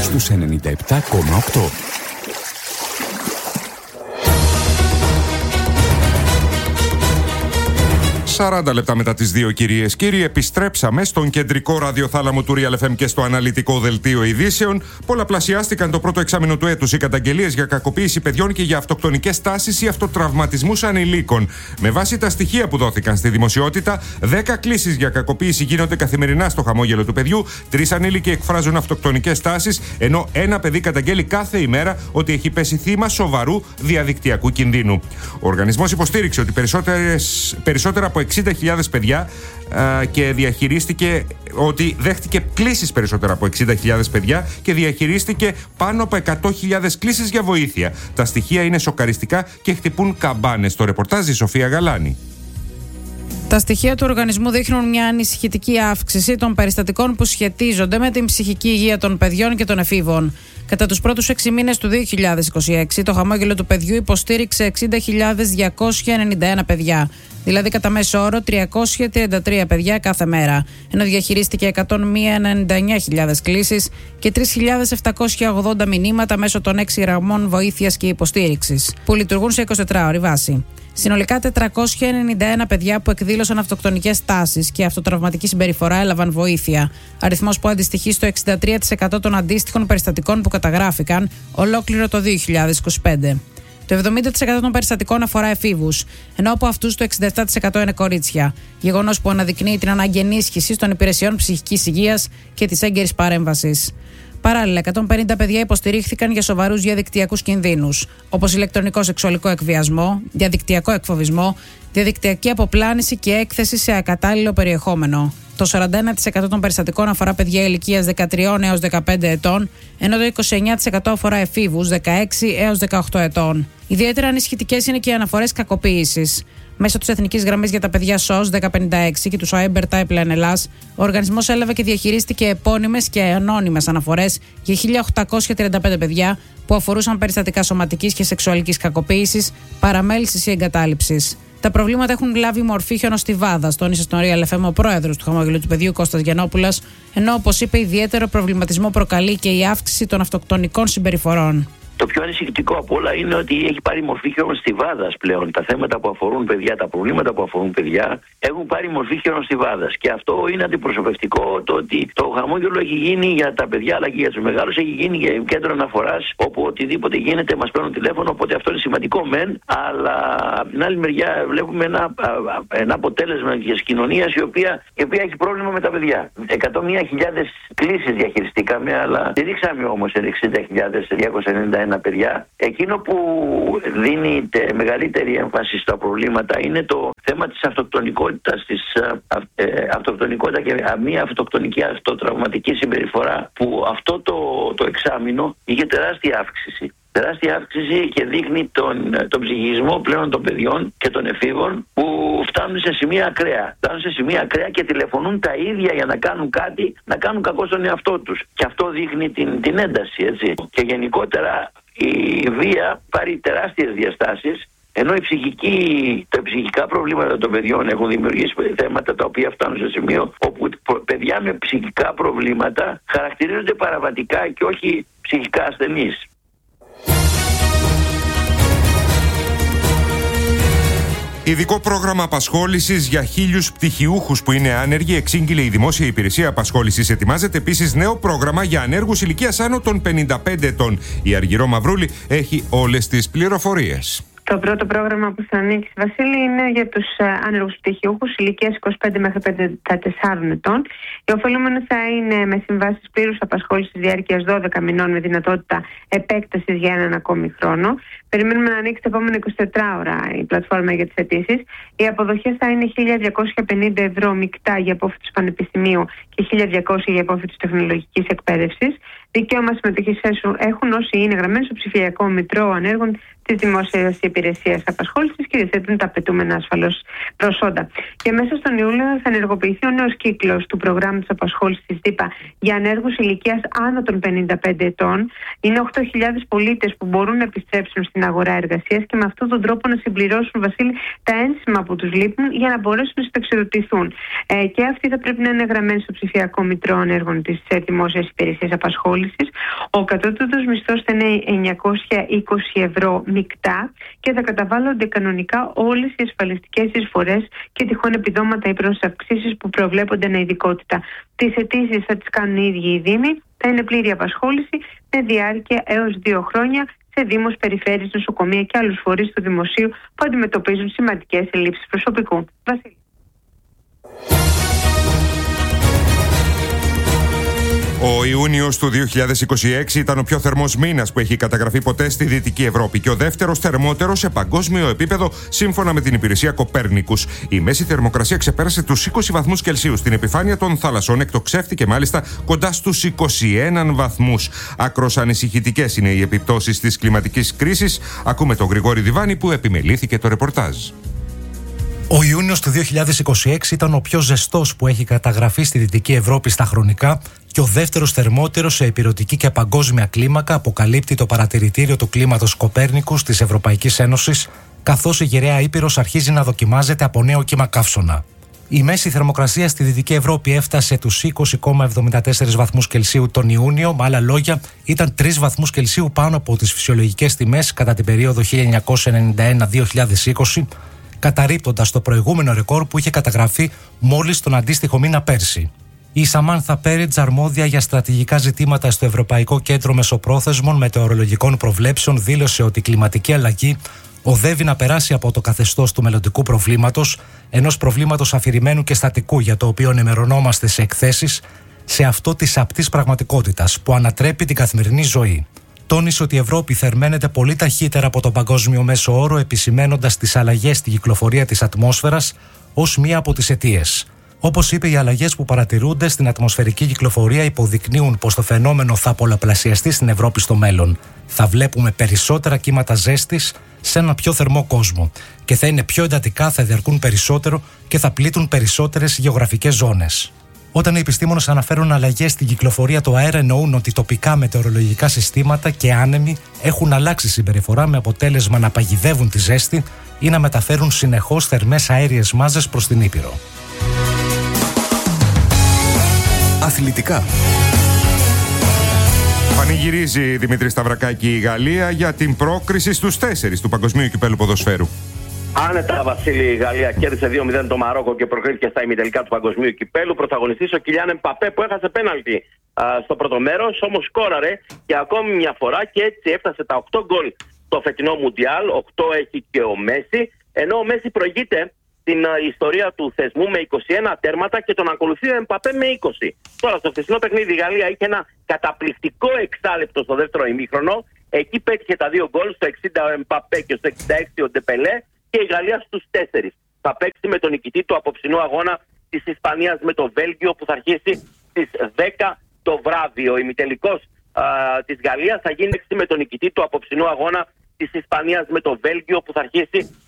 στους 97,8. 40 λεπτά μετά τις 2, κυρίες και κύριοι, επιστρέψαμε στον κεντρικό ραδιοθάλαμο του Real FM και στο αναλυτικό δελτίο ειδήσεων. Πολλαπλασιάστηκαν το πρώτο εξάμηνο του έτους οι καταγγελίες για κακοποίηση παιδιών και για αυτοκτονικές τάσεις ή αυτοτραυματισμούς ανηλίκων. Με βάση τα στοιχεία που δόθηκαν στη δημοσιότητα, 10 κλήσεις για κακοποίηση γίνονται καθημερινά στο χαμόγελο του παιδιού, 3 ανήλικοι εκφράζουν αυτοκτονικές τάσεις, ενώ ένα παιδί καταγγέλει κάθε ημέρα ότι έχει πέσει θύμα σοβαρού διαδικτυακού κινδύνου. Ο οργανισμός υποστήριξε ότι περισσότερα από 60.000 παιδιά και διαχειρίστηκε ότι δέχτηκε κλήσεις περισσότερα από 60.000 παιδιά και διαχειρίστηκε πάνω από 100.000 κλήσεις για βοήθεια. Τα στοιχεία είναι σοκαριστικά και χτυπούν καμπάνες. Στο ρεπορτάζ η Σοφία Γαλάνη. Τα στοιχεία του οργανισμού δείχνουν μια ανησυχητική αύξηση των περιστατικών που σχετίζονται με την ψυχική υγεία των παιδιών και των εφήβων. Κατά τους πρώτους 6 μήνες του 2026, το χαμόγελο του παιδιού υποστήριξε 60.291 παιδιά, δηλαδή κατά μέσο όρο 333 παιδιά κάθε μέρα, ενώ διαχειρίστηκε 199.000 κλήσεις και 3.780 μηνύματα μέσω των 6 γραμμών βοήθειας και υποστήριξης, που λειτουργούν σε 24ωρη βάση. Συνολικά 491 παιδιά που εκδήλωσαν αυτοκτονικές τάσεις και αυτοτραυματική συμπεριφορά έλαβαν βοήθεια, αριθμός που αντιστοιχεί στο 63% των αντίστοιχων περιστατικών που καταγράφηκαν ολόκληρο το 2025. Το 70% των περιστατικών αφορά εφήβους, ενώ από αυτούς το 67% είναι κορίτσια, γεγονός που αναδεικνύει την ανάγκη ενίσχυσης των υπηρεσιών ψυχικής υγείας και της έγκαιρης παρέμβασης. Παράλληλα, 150 παιδιά υποστηρίχθηκαν για σοβαρούς διαδικτυακούς κινδύνους, όπως ηλεκτρονικό σεξουαλικό εκβιασμό, διαδικτυακό εκφοβισμό, διαδικτυακή αποπλάνηση και έκθεση σε ακατάλληλο περιεχόμενο. Το 41% των περιστατικών αφορά παιδιά ηλικίας 13 έως 15 ετών, ενώ το 29% αφορά εφήβους 16 έως 18 ετών. Ιδιαίτερα ανησυχητικές είναι και οι αναφορές κακοποίησης. Μέσω της Εθνικής Γραμμής για τα Παιδιά SOS 1056 και του Cyber Typeline Ελλάς, ο οργανισμός έλαβε και διαχειρίστηκε επώνυμες και ανώνυμες αναφορές για 1.835 παιδιά που αφορούσαν περιστατικά σωματικής και σεξουαλικής κακοποίησης, παραμέλησης ή εγκατάλειψης. Τα προβλήματα έχουν λάβει μορφή χιονοστιβάδας, τόνισε στον Real FM ο πρόεδρος του χαμόγελου του παιδιού Κώστας Γιαννόπουλος, ενώ όπως είπε, ιδιαίτερο προβληματισμό προκαλεί και η αύξηση των αυτοκτονικών συμπεριφορών. Το πιο ανησυχητικό από όλα είναι ότι έχει πάρει μορφή χιονοστιβάδας πλέον. Τα θέματα που αφορούν παιδιά, τα προβλήματα που αφορούν παιδιά έχουν πάρει μορφή χιονοστιβάδας. Και αυτό είναι αντιπροσωπευτικό, το ότι το χαμόγελο έχει γίνει για τα παιδιά αλλά και για τους μεγάλους, έχει γίνει για κέντρο αναφοράς, όπου οτιδήποτε γίνεται μας παίρνουν τηλέφωνο. Οπότε αυτό είναι σημαντικό μεν, αλλά από την άλλη μεριά βλέπουμε ένα αποτέλεσμα της κοινωνίας η οποία έχει πρόβλημα με τα παιδιά. 101.000 κλήσεις διαχειριστήκαμε, αλλά στηρίξαμε όμως 60.291 παιδιά. Εκείνο που δίνει μεγαλύτερη έμφαση στα προβλήματα είναι το θέμα της αυτοκτονικότητας, αυτοκτονικότητα και μία αυτοκτονική αυτοτραυματική συμπεριφορά, που αυτό το εξάμηνο είχε τεράστια αύξηση. Τεράστια αύξηση και δείχνει τον ψυχισμό πλέον των παιδιών και των εφήβων που φτάνουν σε σημεία ακραία. Φτάνουν σε σημεία ακραία και τηλεφωνούν τα ίδια για να κάνουν κάτι, να κάνουν κακό στον εαυτό τους. Και αυτό δείχνει την ένταση, έτσι. Και γενικότερα η βία πάρει τεράστιες διαστάσεις, ενώ τα ψυχικά προβλήματα των παιδιών έχουν δημιουργήσει θέματα τα οποία φτάνουν σε σημείο όπου παιδιά με ψυχικά προβλήματα χαρακτηρίζονται παραβατικά και όχι ψυχικά ασθενείς. Ειδικό πρόγραμμα απασχόλησης για 1.000 πτυχιούχους που είναι άνεργοι, εξήγηλε η Δημόσια Υπηρεσία Απασχόλησης. Ετοιμάζεται επίσης νέο πρόγραμμα για ανέργους ηλικίας άνω των 55 ετών. Η Αργυρό Μαυρούλη έχει όλες τις πληροφορίες. Το πρώτο πρόγραμμα που θα ανοίξει, Βασίλη, είναι για τους άνεργους πτυχιούχους ηλικίας 25 μέχρι 54 ετών. Οι ωφελούμενοι θα είναι με συμβάσεις πλήρους απασχόλησης διάρκειας 12 μηνών με δυνατότητα επέκτασης για έναν ακόμη χρόνο. Περιμένουμε να ανοίξει τα επόμενα 24 ώρα η πλατφόρμα για τις αιτήσεις. Οι αποδοχές θα είναι 1.250 ευρώ μεικτά για απόφοιτους πανεπιστημίου και 1.200 για απόφοιτους τεχνολογικής εκπαίδευσης. Δικαίωμα συμμετοχής έχουν όσοι είναι γραμμένοι στο ψηφιακό μητρό ανέργων της Δημόσιας Υπηρεσίας Απασχόλησης και διαθέτουν τα απαιτούμενα ασφαλώς προσόντα. Και μέσα στον Ιούλιο θα ενεργοποιηθεί ο νέος κύκλος του προγράμματος απασχόλησης της ΔΥΠΑ για ανέργους ηλικίας άνω των 55 ετών. Είναι 8.000 πολίτες που μπορούν να επιστρέψουν στην αγορά εργασίας και με αυτόν τον τρόπο να συμπληρώσουν, Βασίλη, τα ένσημα που τους λείπουν για να μπορέσουν να συνταξιδοτηθούν. Και αυτοί θα πρέπει να είναι γραμμένοι στο ψηφιακό μητρό ανέργων της Δημόσιας Υπηρεσίας Απασχόλησης. απασχόλησης. Ο κατώτατος μισθός θα είναι 920 ευρώ μεικτά και θα καταβάλλονται κανονικά όλες οι ασφαλιστικές εισφορές και τυχόν επιδόματα ή προσαυξήσεις που προβλέπονται ανά ειδικότητα. Τις αιτήσεις θα τις κάνουν οι ίδιοι οι Δήμοι. Θα είναι πλήρη απασχόληση με διάρκεια έως 2 χρόνια σε δήμους, περιφέρειες, νοσοκομεία και άλλους φορείς του δημοσίου που αντιμετωπίζουν σημαντικές ελλείψεις προσωπικού. Βασίλη. Ο Ιούνιος του 2026 ήταν ο πιο θερμός μήνας που έχει καταγραφεί ποτέ στη Δυτική Ευρώπη και ο δεύτερος θερμότερος σε παγκόσμιο επίπεδο σύμφωνα με την υπηρεσία Κοπέρνικους. Η μέση θερμοκρασία ξεπέρασε τους 20 βαθμούς Κελσίου στην επιφάνεια των θαλασσών, εκτοξεύτηκε μάλιστα κοντά στους 21 βαθμούς. Άκρως ανησυχητικές είναι οι επιπτώσεις της κλιματικής κρίσης. Ακούμε τον Γρηγόρη Διβάνη που επιμελήθηκε το ρεπορτάζ. Ο Ιούνιος του 2026 ήταν ο πιο ζεστός που έχει καταγραφεί στη Δυτική Ευρώπη στα χρονικά και ο δεύτερος θερμότερος σε ηπειρωτική και παγκόσμια κλίμακα, αποκαλύπτει το παρατηρητήριο του κλίματος Κοπέρνικους της Ευρωπαϊκής Ένωσης, καθώς η γυραιά Ήπειρος αρχίζει να δοκιμάζεται από νέο κύμα καύσωνα. Η μέση θερμοκρασία στη Δυτική Ευρώπη έφτασε τους 20,74 βαθμούς Κελσίου τον Ιούνιο, με άλλα λόγια ήταν 3 βαθμούς Κελσίου πάνω από τις φυσιολογικές τιμές κατά την περίοδο 1991-2020, καταρρίπτοντας το προηγούμενο ρεκόρ που είχε καταγραφεί μόλις τον αντίστοιχο μήνα πέρσι. Η Σαμάνθα Πέριτζ, αρμόδια για στρατηγικά ζητήματα στο Ευρωπαϊκό Κέντρο Μεσοπρόθεσμων Μετεωρολογικών Προβλέψεων, δήλωσε ότι η κλιματική αλλαγή οδεύει να περάσει από το καθεστώς του μελλοντικού προβλήματος, ενός προβλήματος αφηρημένου και στατικού για το οποίο ενημερωνόμαστε σε εκθέσεις, σε αυτό της απτής πραγματικότητας που ανατρέπει την καθημερινή ζωή. Τόνισε ότι η Ευρώπη θερμαίνεται πολύ ταχύτερα από τον παγκόσμιο μέσο όρο, επισημαίνοντας τις αλλαγές στην κυκλοφορία της ατμόσφαιρας ως μία από τις αιτίες. Όπως είπε, οι αλλαγές που παρατηρούνται στην ατμοσφαιρική κυκλοφορία υποδεικνύουν πως το φαινόμενο θα πολλαπλασιαστεί στην Ευρώπη στο μέλλον. Θα βλέπουμε περισσότερα κύματα ζέστης σε έναν πιο θερμό κόσμο και θα είναι πιο εντατικά, θα διαρκούν περισσότερο και θα πλήττουν περισσότερες γεωγραφικές ζώνες. Όταν οι επιστήμονες αναφέρουν αλλαγές στην κυκλοφορία του αέρα, εννοούν ότι τοπικά μετεωρολογικά συστήματα και άνεμοι έχουν αλλάξει συμπεριφορά με αποτέλεσμα να παγιδεύουν τη ζέστη ή να μεταφέρουν συνεχώς θερμές αέριες μάζες προς την Ήπειρο. Αθλητικά. Πανηγυρίζει Δημήτρη Σταυρακάκη η Γαλλία για την πρόκριση στους 4 του Παγκοσμίου Κυπέλλου Ποδοσφαίρου. Άνετα, Βασίλη, η Γαλλία κέρδισε 2-0 το Μαρόκο και προκρίθηκε στα ημιτελικά του Παγκοσμίου Κυπέλλου. Πρωταγωνιστής ο Κιλιάν Εμπαπέ που έχασε πέναλτι στο πρώτο μέρος, όμως σκόραρε και ακόμη μια φορά και έτσι έφτασε τα 8 γκολ στο φετινό Μουντιάλ. 8 έχει και ο Μέση, ενώ ο Μέση προηγείται την ιστορία του θεσμού με 21 τέρματα και τον ακολουθεί ο Εμπαπέ με 20. Τώρα στο χθεσινό παιχνίδι η Γαλλία είχε ένα καταπληκτικό εξάλεπτο στο δεύτερο ημίχρονο. Εκεί πέτυχε τα 2 γκολ, στο 60 ο Εμπαπέ και στο 66 ο Ντεπελέ, και η Γαλλία στους 4. Θα παίξει με τον νικητή του απόψινού αγώνα της Ισπανίας με το Βέλγιο που θα αρχίσει στις 10 το βράδυ. Ο ημιτελικός της Γαλλίας θα γίνει με τον νικητή του απόψινού αγώνα της Ισπανίας με το Βέλγιο που θα αρχίσει